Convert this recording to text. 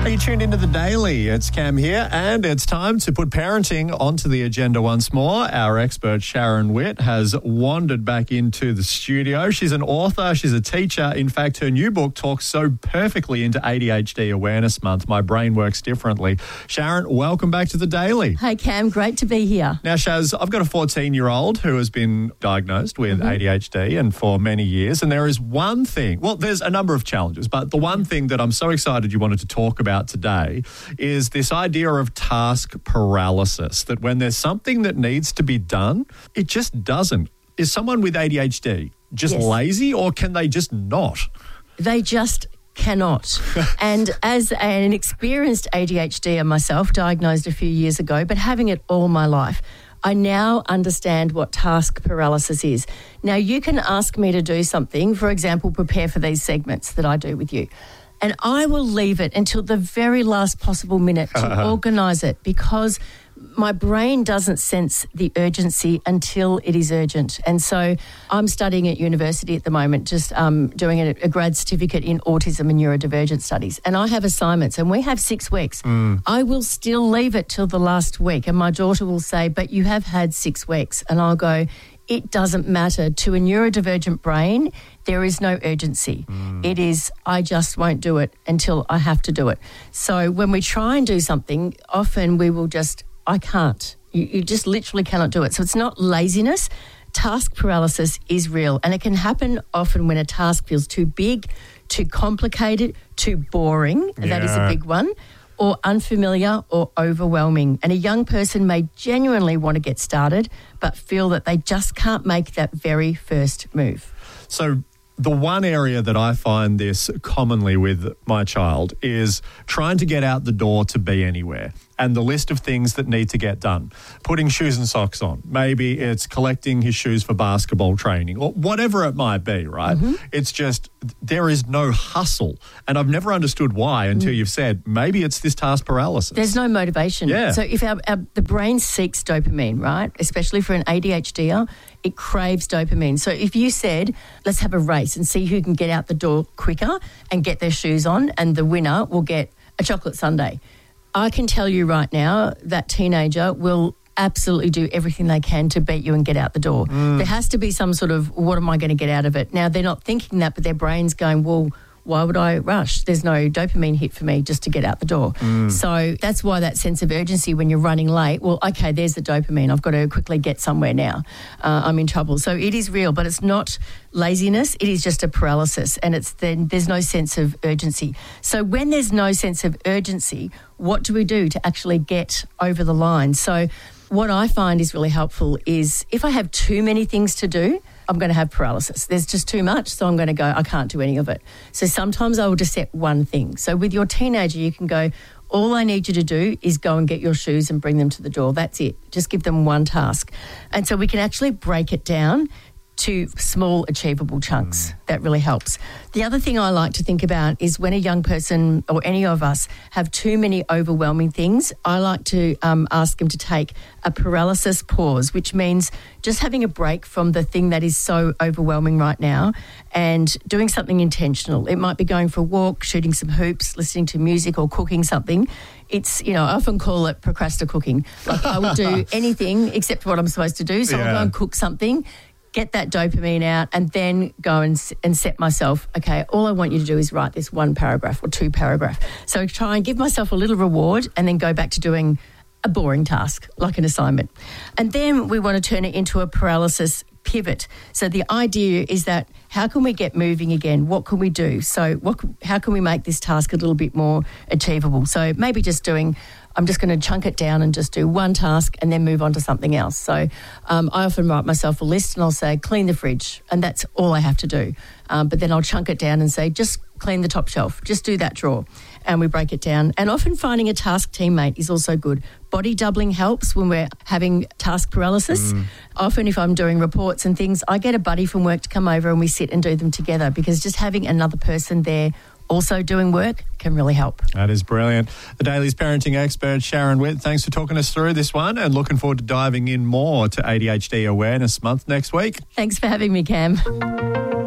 Are you tuned into The Daily? It's Cam here, and it's time to put parenting onto the agenda once more. Our expert, Sharon Witt, has wandered back into the studio. She's an author, she's a teacher. In fact, her new book talks so perfectly into ADHD Awareness Month, My Brain Works Differently. Sharon, welcome back to The Daily. Hey, Cam, great to be here. Now, Shaz, I've got a 14-year-old who has been diagnosed with ADHD and for many years, and there is one thing, well, there's a number of challenges, but the one thing that I'm so excited you wanted to talk about today is this idea of task paralysis, that when there's something that needs to be done, it just doesn't. Is someone with ADHD just lazy, or can they just not? They just cannot. And as an experienced ADHDer myself, diagnosed a few years ago, but having it all my life, I now understand what task paralysis is. Now, you can ask me to do something, for example, prepare for these segments that I do with you. And I will leave it until the very last possible minute to organise it, because my brain doesn't sense the urgency until it is urgent. And so I'm studying at university at the moment, just doing a grad certificate in autism and neurodivergent studies. And I have assignments, and we have 6 weeks. I will still leave it till the last week. And my daughter will say, but you have had 6 weeks. And I'll go, it doesn't matter. To a neurodivergent brain, there is no urgency. It is, I just won't do it until I have to do it. So when we try and do something, often we will just, I can't. You just literally cannot do it. So it's not laziness. Task paralysis is real, and it can happen often when a task feels too big, too complicated, too boring. And that is a big one. Or unfamiliar or overwhelming. And a young person may genuinely want to get started but feel that they just can't make that very first move. So the one area that I find this commonly with my child is trying to get out the door to be anywhere, and the list of things that need to get done. Putting shoes and socks on. Maybe it's collecting his shoes for basketball training, or whatever it might be, right? It's just, there is no hustle. And I've never understood why until you've said, maybe it's this task paralysis. There's no motivation. Yeah. So if the brain seeks dopamine, right, especially for an ADHDer, it craves dopamine. So if you said, let's have a race and see who can get out the door quicker and get their shoes on, and the winner will get a chocolate sundae, I can tell you right now that teenager will absolutely do everything they can to beat you and get out the door. There has to be some sort of, what am I going to get out of it? Now, they're not thinking that, but their brain's going, well, why would I rush? There's no dopamine hit for me just to get out the door. So that's why that sense of urgency when you're running late, well, okay, there's the dopamine. I've got to quickly get somewhere now. I'm in trouble. So it is real, but it's not laziness. It is just a paralysis, and there's no sense of urgency. So when there's no sense of urgency, what do we do to actually get over the line? So what I find is really helpful is if I have too many things to do, I'm going to have paralysis. There's just too much, so I'm going to go, I can't do any of it. So sometimes I will just set one thing. So with your teenager, you can go, all I need you to do is go and get your shoes and bring them to the door. That's it. Just give them one task. And so we can actually break it down to small, achievable chunks. That really helps. The other thing I like to think about is when a young person or any of us have too many overwhelming things, I like to ask them to take a paralysis pause, which means just having a break from the thing that is so overwhelming right now and doing something intentional. It might be going for a walk, shooting some hoops, listening to music, or cooking something. It's, I often call it procrastinating. Like I will do anything except what I'm supposed to do. So I'll go and cook something, get that dopamine out, and then go and set myself, okay, all I want you to do is write this 1 paragraph or 2 paragraph. So try and give myself a little reward and then go back to doing a boring task, like an assignment. And then we want to turn it into a paralysis pivot. So the idea is that how can we get moving again? What can we do? So how can we make this task a little bit more achievable? So maybe just I'm just going to chunk it down and just do one task and then move on to something else. So I often write myself a list and I'll say, clean the fridge, and that's all I have to do. But then I'll chunk it down and say, just clean the top shelf, just do that drawer. And we break it down. And often finding a task teammate is also good. Body doubling helps when we're having task paralysis. Often if I'm doing reports and things, I get a buddy from work to come over and we sit and do them together, because just having another person there also doing work can really help. That is brilliant. The Daily's parenting expert, Sharon Witt, thanks for talking us through this one, and looking forward to diving in more to ADHD Awareness Month next week. Thanks for having me, Cam.